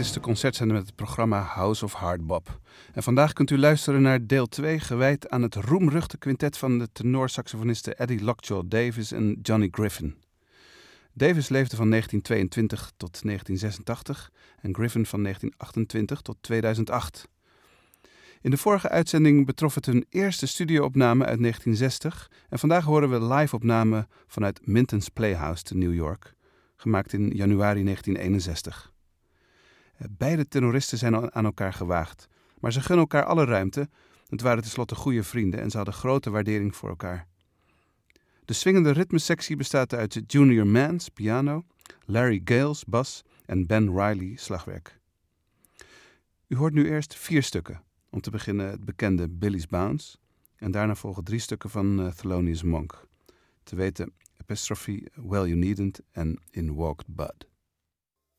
is de concertzender met het programma House of Hardbop. En vandaag kunt u luisteren naar deel 2, gewijd aan het roemruchte quintet van de tenorsaxofonisten Eddie Lockjaw Davis en Johnny Griffin. Davis leefde van 1922 tot 1986 en Griffin van 1928 tot 2008. In de vorige uitzending betrof het hun eerste studioopname uit 1960 en vandaag horen we live-opname vanuit Minton's Playhouse te New York, gemaakt in januari 1961. Beide tenoristen zijn aan elkaar gewaagd, maar ze gunnen elkaar alle ruimte. Het waren tenslotte goede vrienden en ze hadden grote waardering voor elkaar. De swingende ritmesectie bestaat uit Junior Mans, piano, Larry Gales, bas en Ben Riley, slagwerk. U hoort nu eerst 4 stukken. Om te beginnen het bekende Billy's Bounce en daarna volgen 3 stukken van Thelonious Monk. Te weten Epistrophe, Well You Needn't en In Walked Bud.